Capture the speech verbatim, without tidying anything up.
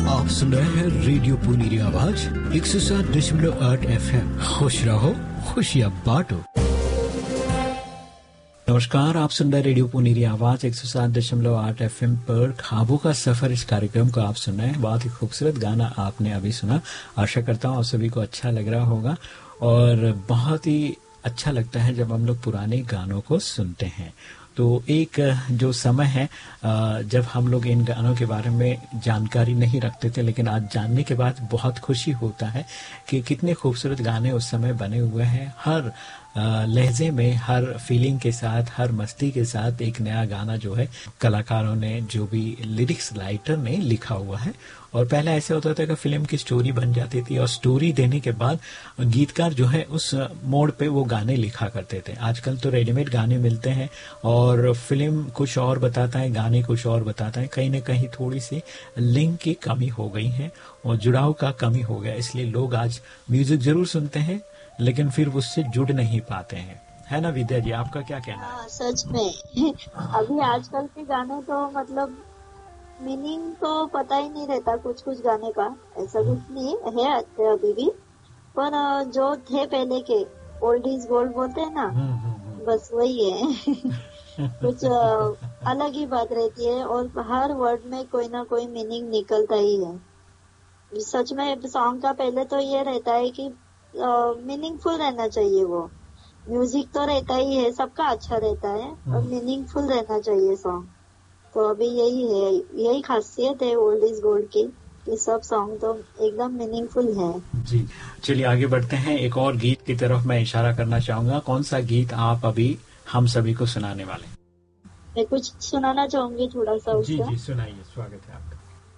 आप सुन रहे हैं रेडियो पुनीरी आवाज एक सौ सात दशमलव आठ एफ एम। खुश रहो, खुशियाँ बांटो। नमस्कार, आप सुन रहे रेडियो पुनीरी आवाज एक सौ सात दशमलव आठ एफ एम पर ख्वाबों का सफर। इस कार्यक्रम को आप सुन रहे हैं। बहुत ही खूबसूरत गाना आपने अभी सुना। आशा करता हूँ आप सभी को अच्छा लग रहा होगा और बहुत ही अच्छा लगता है जब हम लोग पुराने गानों को सुनते हैं। तो एक जो समय है जब हम लोग इन गानों के बारे में जानकारी नहीं रखते थे, लेकिन आज जानने के बाद बहुत खुशी होता है कि कितने खूबसूरत गाने उस समय बने हुए हैं। हर लहजे में, हर फीलिंग के साथ, हर मस्ती के साथ एक नया गाना जो है कलाकारों ने, जो भी लिरिक्स राइटर ने लिखा हुआ है। और पहले ऐसे होता था कि फिल्म की स्टोरी बन जाती थी और स्टोरी देने के बाद गीतकार जो है उस मोड़ पे वो गाने लिखा करते थे। आजकल तो रेडीमेड गाने मिलते हैं और फिल्म कुछ और बताता है, गाने कुछ और बताता है। कहीं ना कहीं थोड़ी सी लिंक की कमी हो गई है और जुड़ाव का कमी हो गया, इसलिए लोग आज म्यूजिक जरूर सुनते हैं लेकिन फिर उससे जुड़ नहीं पाते हैं। है ना विद्या जी, आपका क्या कहना है? हाँ, सच में अभी आजकल के गाने तो मतलब मीनिंग तो पता ही नहीं रहता कुछ कुछ गाने का। ऐसा कुछ नहीं है अभी भी, पर जो थे पहले के ओल्ड इज गोल्ड बोलते हैं ना, बस वही है। कुछ अलग ही बात रहती है और हर वर्ड में कोई ना कोई मीनिंग निकलता ही है। सच में सॉन्ग का पहले तो ये रहता है कि मीनिंगफुल रहना चाहिए। वो म्यूजिक तो रहता ही है, सबका अच्छा रहता है और मीनिंगफुल रहना चाहिए सॉन्ग। तो अभी यही है, यही खासियत है ओल्ड इज गोल्ड की, कि सब सॉन्ग तो एकदम मीनिंगफुल है। जी, चलिए आगे बढ़ते हैं। एक और गीत की तरफ मैं इशारा करना चाहूंगा। कौन सा गीत आप अभी हम सभी को सुनाने वाले? मैं कुछ सुनाना चाहूंगी थोड़ा सा उसका। जी जी सुनाइए, स्वागत है आपका।